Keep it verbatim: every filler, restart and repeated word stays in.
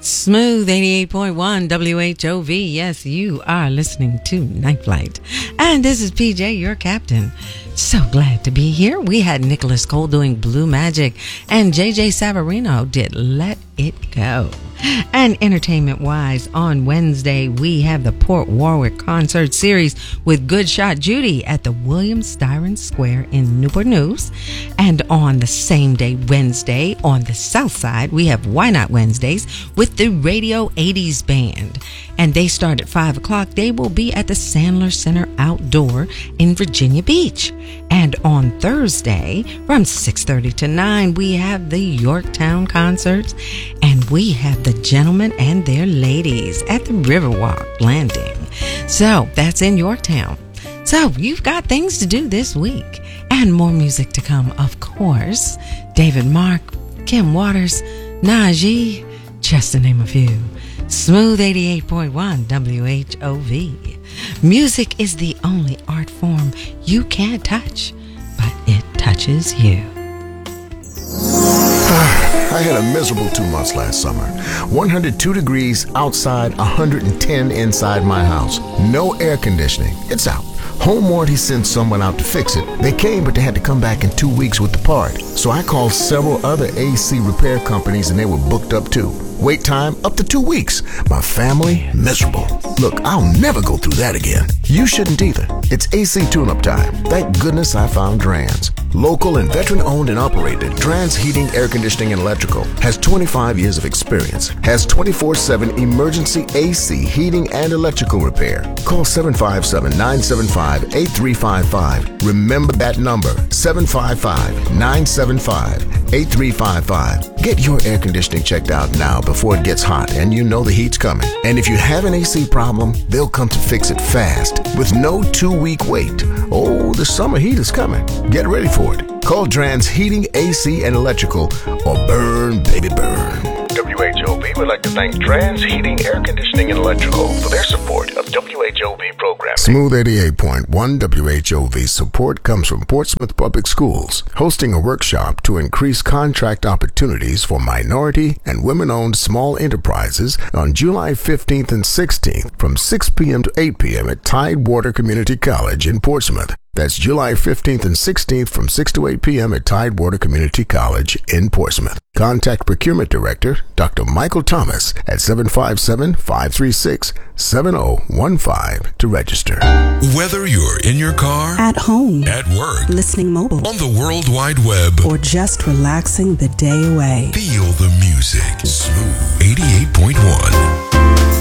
Smooth eighty-eight point one W H O V. Yes, you are listening to Night Flight. And this is P J, your captain. So glad to be here. We had Nicholas Cole doing Blue Magic, and J J Savarino did Let It Go. And entertainment-wise, on Wednesday, we have the Port Warwick Concert Series with Good Shot Judy at the William Styron Square in Newport News. And on the same day, Wednesday, on the South Side, we have Why Not Wednesdays with the Radio eighties Band. And they start at five o'clock. They will be at the Sandler Center Outdoor in Virginia Beach. And on Thursday, from six thirty to nine, we have the Yorktown Concerts. And we have the Gentlemen and Their Ladies at the Riverwalk Landing. So that's in Yorktown. So you've got things to do this week. And more music to come, of course. David Mark, Kim Waters, Najee, just to name a few. Smooth eighty-eight point one W H O V. Music is the only art form you can't touch, but it touches you. I had a miserable two months last summer. one hundred two degrees outside, one hundred ten inside my house. No air conditioning. It's out. Home Warranty sent someone out to fix it. They came, but they had to come back in two weeks with the part. So I called several other A C repair companies, and they were booked up too. Wait time, up to two weeks. My family, miserable. Look, I'll never go through that again. You shouldn't either. It's A C tune-up time. Thank goodness I found Drans. Local and veteran-owned and operated, Drans Heating, Air Conditioning, and Electrical has twenty-five years of experience. Has twenty-four seven emergency A C, heating, and electrical repair. Call seven five seven, nine seven five, eight three five five. Remember that number, seven five five, nine seven five, eight three five five. Get your air conditioning checked out now before it gets hot and you know the heat's coming. And if you have an A C problem, they'll come to fix it fast with no two-week wait. Oh, the summer heat is coming. Get ready for it. Call Drans Heating, A C, and Electrical or burn, baby, burn. W H O V would like to thank Drans Heating, Air Conditioning, and Electrical for their support of W H O V programming. Smooth eighty-eight point one W H O V support comes from Portsmouth Public Schools, hosting a workshop to increase contract opportunities for minority and women-owned small enterprises on July fifteenth and sixteenth from six p.m. to eight p.m. at Tidewater Community College in Portsmouth. That's July fifteenth and sixteenth from six to eight p.m. at Tidewater Community College in Portsmouth. Contact Procurement Director, Doctor Michael Thomas, at seven five seven, five three six, seven zero one five to register. Whether you're in your car, at home, at work, listening mobile, on the World Wide Web, or just relaxing the day away, feel the music. Smooth eighty-eight point one.